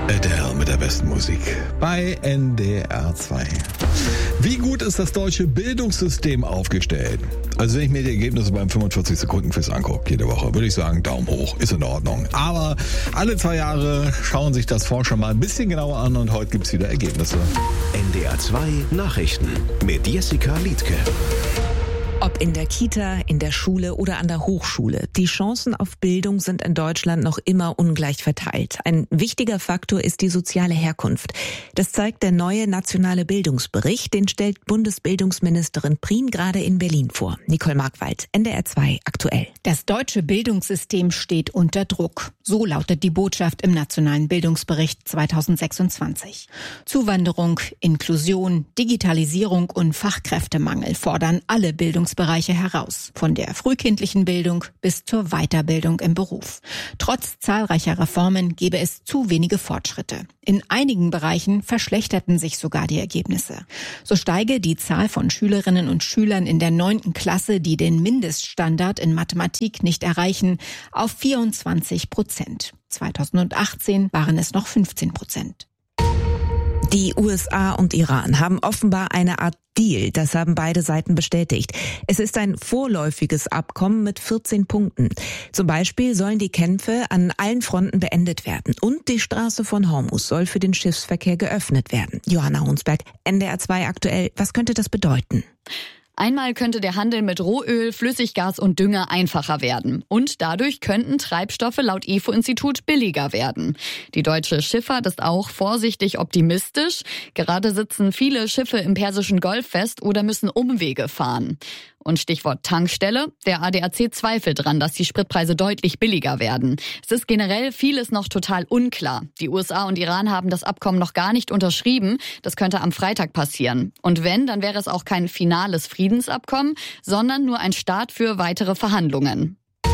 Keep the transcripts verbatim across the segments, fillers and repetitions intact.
Adele mit der besten Musik bei N D R zwei. Wie gut ist das deutsche Bildungssystem aufgestellt? Also wenn ich mir die Ergebnisse beim fünfundvierzig Sekunden Quiz angucke, jede Woche, würde ich sagen, Daumen hoch, ist in Ordnung. Aber alle zwei Jahre schauen sich das Forscher mal ein bisschen genauer an und heute gibt's wieder Ergebnisse. N D R zwei Nachrichten mit Jessica Liedtke. Ob in der Kita, in der Schule oder an der Hochschule, die Chancen auf Bildung sind in Deutschland noch immer ungleich verteilt. Ein wichtiger Faktor ist die soziale Herkunft. Das zeigt der neue nationale Bildungsbericht, den stellt Bundesbildungsministerin Prien gerade in Berlin vor. Nicole Markwald, N D R zwei aktuell. Das deutsche Bildungssystem steht unter Druck. So lautet die Botschaft im nationalen Bildungsbericht zweitausendsechsundzwanzig. Zuwanderung, Inklusion, Digitalisierung und Fachkräftemangel fordern alle Bildungsbereiche heraus, von der frühkindlichen Bildung bis zur Weiterbildung im Beruf. Trotz zahlreicher Reformen gebe es zu wenige Fortschritte. In einigen Bereichen verschlechterten sich sogar die Ergebnisse. So steige die Zahl von Schülerinnen und Schülern in der neunten Klasse, die den Mindeststandard in Mathematik nicht erreichen, auf vierundzwanzig Prozent. zweitausendachtzehn waren es noch fünfzehn Prozent. Die U S A und Iran haben offenbar eine Art Deal, das haben beide Seiten bestätigt. Es ist ein vorläufiges Abkommen mit vierzehn Punkten. Zum Beispiel sollen die Kämpfe an allen Fronten beendet werden und die Straße von Hormuz soll für den Schiffsverkehr geöffnet werden. Johanna Hunsberg, N D R zwei aktuell. Was könnte das bedeuten? Einmal könnte der Handel mit Rohöl, Flüssiggas und Dünger einfacher werden. Und dadurch könnten Treibstoffe laut I F O-Institut billiger werden. Die deutsche Schifffahrt ist auch vorsichtig optimistisch. Gerade sitzen viele Schiffe im Persischen Golf fest oder müssen Umwege fahren. Und Stichwort Tankstelle. Der A D A C zweifelt dran, dass die Spritpreise deutlich billiger werden. Es ist generell vieles noch total unklar. Die U S A und Iran haben das Abkommen noch gar nicht unterschrieben. Das könnte am Freitag passieren. Und wenn, dann wäre es auch kein finales Friedensabkommen, sondern nur ein Start für weitere Verhandlungen.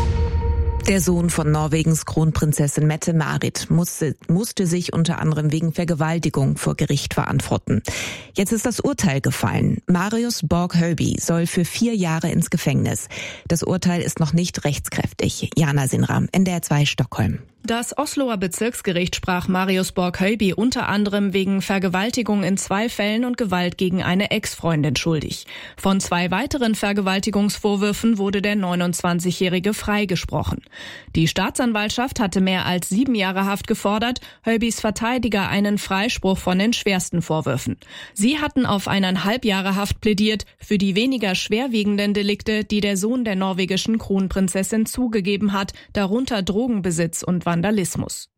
Der Sohn von Norwegens Kronprinzessin Mette-Marit musste, musste sich unter anderem wegen Vergewaltigung vor Gericht verantworten. Jetzt ist das Urteil gefallen. Marius Borg-Hölby soll für vier Jahre ins Gefängnis. Das Urteil ist noch nicht rechtskräftig. Jana Sinram, N D R zwei Stockholm. Das Osloer Bezirksgericht sprach Marius Borg-Hölby unter anderem wegen Vergewaltigung in zwei Fällen und Gewalt gegen eine Ex-Freundin schuldig. Von zwei weiteren Vergewaltigungsvorwürfen wurde der neunundzwanzigjährige freigesprochen. Die Staatsanwaltschaft hatte mehr als sieben Jahre Haft gefordert, Hölbys Verteidiger einen Freispruch von den schwersten Vorwürfen. Sie hatten auf eineinhalb Jahre Haft plädiert für die weniger schwerwiegenden Delikte, die der Sohn der norwegischen Kronprinzessin zugegeben hat, darunter Drogenbesitz und Vandalismus.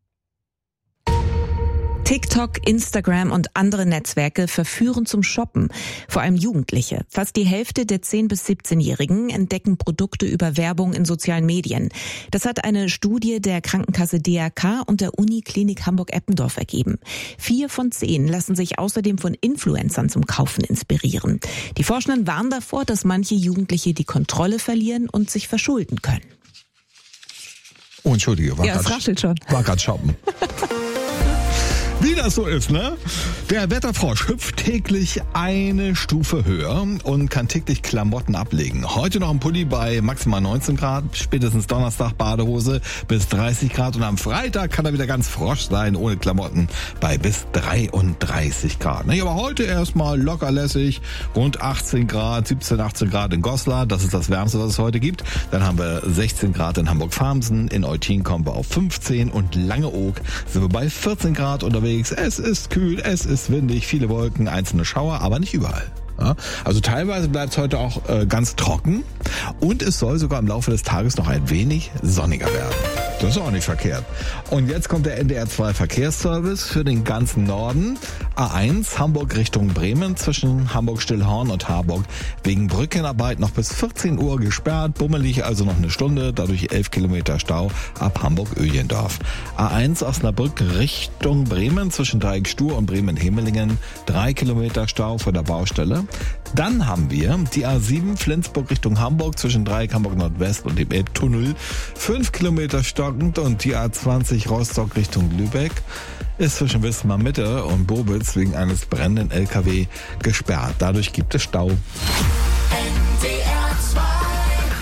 TikTok, Instagram und andere Netzwerke verführen zum Shoppen, vor allem Jugendliche. Fast die Hälfte der zehn- bis siebzehnjährigen entdecken Produkte über Werbung in sozialen Medien. Das hat eine Studie der Krankenkasse D R K und der Uniklinik Hamburg-Eppendorf ergeben. Vier von zehn lassen sich außerdem von Influencern zum Kaufen inspirieren. Die Forschenden warnen davor, dass manche Jugendliche die Kontrolle verlieren und sich verschulden können. Oh, Entschuldige, war ja, es raschelt schon. War gerade shoppen. Wie das so ist, ne? Der Wetterfrosch hüpft täglich eine Stufe höher und kann täglich Klamotten ablegen. Heute noch ein Pulli bei maximal neunzehn Grad, spätestens Donnerstag Badehose bis dreißig Grad und am Freitag kann er wieder ganz Frosch sein, ohne Klamotten, bei bis dreiunddreißig Grad. Ne? Aber heute erstmal lockerlässig, rund achtzehn Grad, siebzehn, achtzehn Grad in Goslar, das ist das Wärmste, was es heute gibt. Dann haben wir sechzehn Grad in Hamburg-Farmsen, in Eutin kommen wir auf fünfzehn und Langeoog sind wir bei vierzehn Grad unterwegs. Es ist kühl, es ist windig, viele Wolken, einzelne Schauer, aber nicht überall. Ja, also teilweise bleibt es heute auch äh, ganz trocken und es soll sogar im Laufe des Tages noch ein wenig sonniger werden. Das ist auch nicht verkehrt. Und jetzt kommt der N D R zwei Verkehrsservice für den ganzen Norden. A eins Hamburg Richtung Bremen zwischen Hamburg-Stillhorn und Harburg wegen Brückenarbeit noch bis vierzehn Uhr gesperrt. Bummelig also noch eine Stunde, dadurch elf Kilometer Stau ab Hamburg-Öhlendorf. A eins Osnabrück Richtung Bremen zwischen Dreieck-Stur und Bremen-Hemelingen. Drei Kilometer Stau vor der Baustelle. Dann haben wir die A sieben Flensburg Richtung Hamburg zwischen Dreieck Hamburg Nordwest und dem Elbtunnel. Fünf Kilometer stockend und die A zwanzig Rostock Richtung Lübeck ist zwischen Wismar Mitte und Bobitz wegen eines brennenden L K W gesperrt. Dadurch gibt es Stau. N D R zwei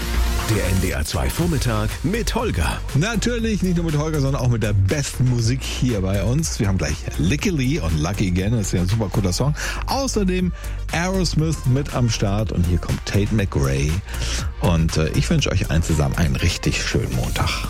Der N D R zwei Vormittag mit Holger. Natürlich nicht nur mit Holger, sondern auch mit der besten Musik hier bei uns. Wir haben gleich Licky Lee und Lucky Again. Das ist ja ein super cooler Song. Außerdem Aerosmith mit am Start. Und hier kommt Tate McRae. Und äh, ich wünsche euch allen zusammen einen richtig schönen Montag.